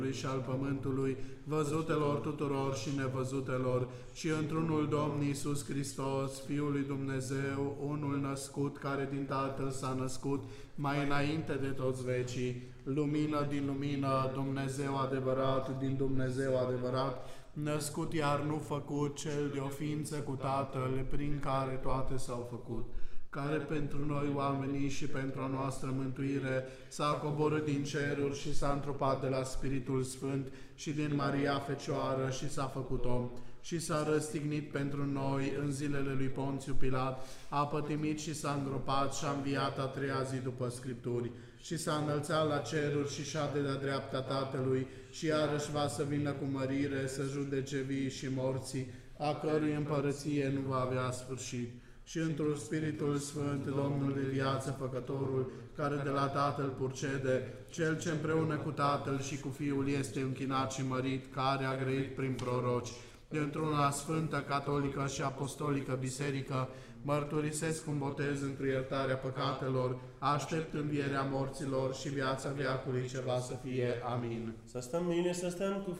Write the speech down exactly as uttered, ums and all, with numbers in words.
și al pământului, văzutelor tuturor și nevăzutelor, și într-unul Domn Iisus Hristos, Fiul lui Dumnezeu, unul născut, care din Tatăl s-a născut, mai înainte de toți vecii, lumină din lumină, Dumnezeu adevărat din Dumnezeu adevărat, născut iar nu făcut, cel de o ființă cu Tatăl, prin care toate s-au făcut, care pentru noi oamenii și pentru a noastră mântuire s-a coborât din ceruri și s-a întrupat de la Spiritul Sfânt și din Maria Fecioară și s-a făcut om și s-a răstignit pentru noi în zilele lui Ponțiu Pilat, a pătimit și s-a îngropat și a înviat a treia zi după Scripturi și s-a înălțat la ceruri și șade de-a dreapta Tatălui și iarăși va să vină cu mărire să judece vii și morții, a cărui împărăție nu va avea sfârșit. Și într-un Spiritul Sfânt, Domnul de viață, Făcătorul, care de la Tatăl purcede, Cel ce împreună cu Tatăl și cu Fiul este închinat și mărit, care a grăit prin proroci, într-una sfântă, catolică și apostolică biserică, mărturisesc un botez într iertarea păcatelor, aștept învierea morților și viața veacului ce va să fie. Amin. Să stăm bine, să stăm cu